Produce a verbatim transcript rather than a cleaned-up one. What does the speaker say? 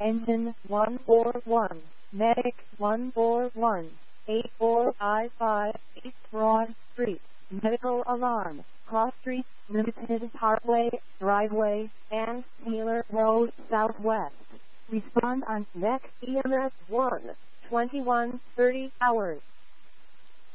Engine one four one, Medic one four one, eight four five five, East Broad Street, Medical Alarm, Cross Street, Limited Parkway, Driveway, and Taylor Road Southwest. Respond on Next E M S one, twenty-one thirty hours.